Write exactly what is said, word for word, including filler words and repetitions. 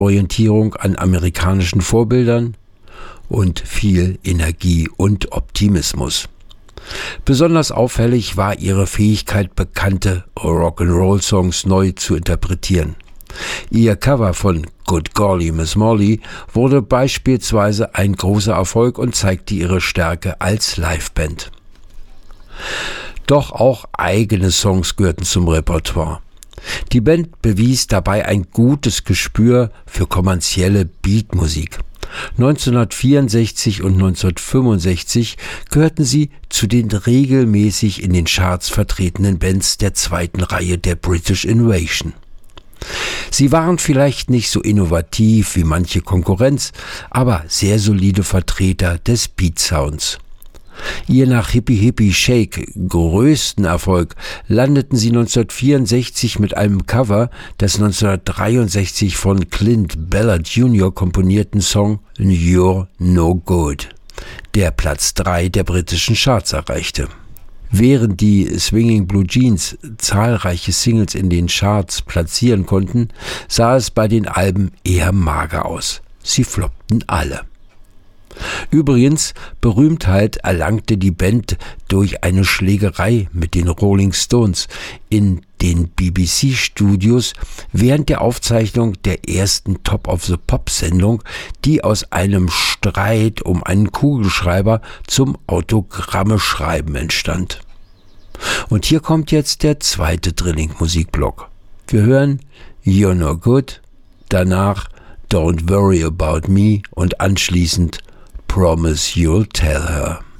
Orientierung an amerikanischen Vorbildern und viel Energie und Optimismus. Besonders auffällig war ihre Fähigkeit, bekannte Rock'n'Roll-Songs neu zu interpretieren. Ihr Cover von Good Golly Miss Molly wurde beispielsweise ein großer Erfolg und zeigte ihre Stärke als Liveband. Doch auch eigene Songs gehörten zum Repertoire. Die Band bewies dabei ein gutes Gespür für kommerzielle Beatmusik. neunzehnhundertvierundsechzig und neunzehnhundertfünfundsechzig gehörten sie zu den regelmäßig in den Charts vertretenen Bands der zweiten Reihe der British Invasion. Sie waren vielleicht nicht so innovativ wie manche Konkurrenz, aber sehr solide Vertreter des Beat Sounds. Ihr nach Hippie Hippie Shake größten Erfolg landeten sie neunzehnhundertvierundsechzig mit einem Cover des neunzehnhundertdreiundsechzig von Clint Ballard Junior komponierten Song You're No Good, der Platz drei der britischen Charts erreichte. Während die Swinging Blue Jeans zahlreiche Singles in den Charts platzieren konnten, sah es bei den Alben eher mager aus. Sie floppten alle. Übrigens, Berühmtheit erlangte die Band durch eine Schlägerei mit den Rolling Stones in den B B C-Studios während der Aufzeichnung der ersten Top of the Pop-Sendung, die aus einem Streit um einen Kugelschreiber zum Autogramme-Schreiben entstand. Und hier kommt jetzt der zweite Drilling-Musikblock. Wir hören You're No Good, danach Don't Worry About Me und anschließend Promise You'll Tell Her.